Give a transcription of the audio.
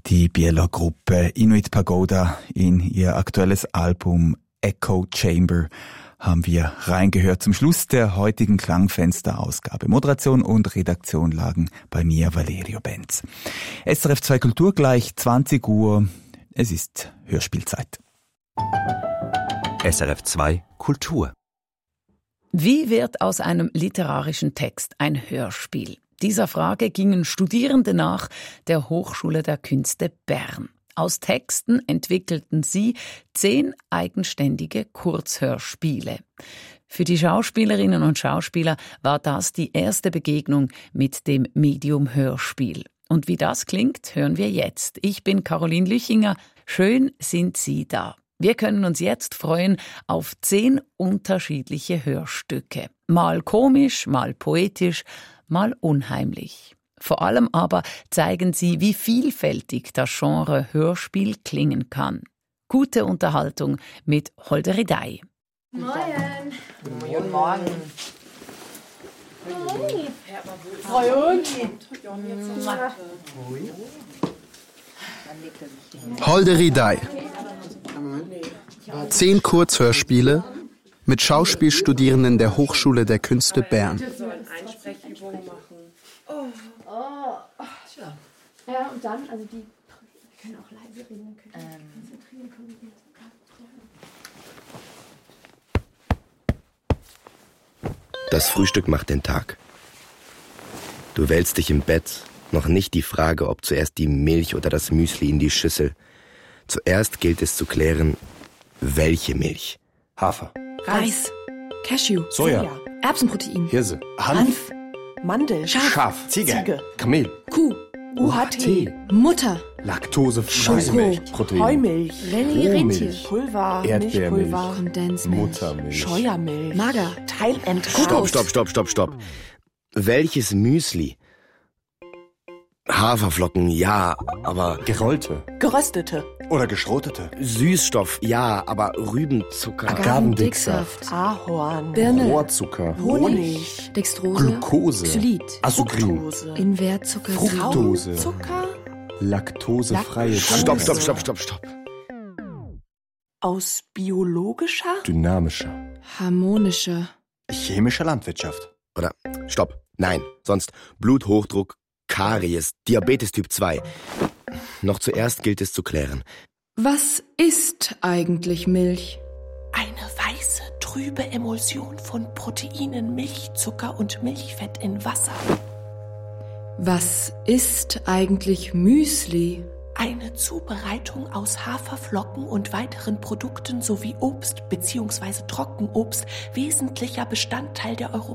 Die Bieler Gruppe Inuit Pagoda in ihr aktuelles Album Echo Chamber haben wir reingehört zum Schluss der heutigen Klangfenster-Ausgabe. Moderation und Redaktion lagen bei mir, Valerio Benz. SRF 2 Kultur gleich 20 Uhr. Es ist Hörspielzeit. SRF 2 Kultur. Wie wird aus einem literarischen Text ein Hörspiel? Dieser Frage gingen Studierende nach der Hochschule der Künste Bern. Aus Texten entwickelten sie 10 eigenständige Kurzhörspiele. Für die Schauspielerinnen und Schauspieler war das die erste Begegnung mit dem Medium Hörspiel. Und wie das klingt, hören wir jetzt. Ich bin Caroline Lüchinger. Schön sind Sie da. Wir können uns jetzt freuen auf 10 unterschiedliche Hörstücke. Mal komisch, mal poetisch, mal unheimlich. Vor allem aber zeigen sie, wie vielfältig das Genre Hörspiel klingen kann. Gute Unterhaltung mit Holderidei. Moin. Guten Morgen. Holderidei. 10 Kurzhörspiele mit Schauspielstudierenden der Hochschule der Künste Bern. Ja, und dann, also die können auch leise reden, können konzentrieren, Das Frühstück macht den Tag. Du wälzt dich im Bett, noch nicht die Frage, ob zuerst die Milch oder das Müsli in die Schüssel. Zuerst gilt es zu klären, welche Milch. Hafer, Reis, Cashew, Soja, Erbsenprotein, Hirse, Hanf, Mandel, Schaf, Ziege, Kamel, Kuh, UHT, Mutter, laktosefreie Schoko, Milch, Protein, Heumilch, Rohmilch, Pulver, Erdbeermilch, Milchpulver, Kondensmilch, Muttermilch, Scheuermilch, Mager, Teilentkraut. Stopp. Welches Müsli? Haferflocken, ja, aber gerollte Geröstete, oder geschrotete, Süßstoff, ja, aber Rübenzucker. Agavendicksaft, Ahorn, Birne, Rohrzucker, Honig, Dextrose, Glucose, Xylit, Asugrin, Fructose, Invertzucker, Fructose, Zucker laktosefreie Stopp. aus biologischer, Dynamischer, harmonischer, chemischer Landwirtschaft. Oder, stopp, nein, sonst Bluthochdruck, Karies, Diabetes Typ 2. Noch zuerst gilt es zu klären. Was ist eigentlich Milch? eine weiße, trübe Emulsion von Proteinen, Milchzucker und Milchfett in Wasser. Was ist eigentlich Müsli? Eine Zubereitung aus Haferflocken und weiteren Produkten sowie Obst bzw. Trockenobst, wesentlicher Bestandteil der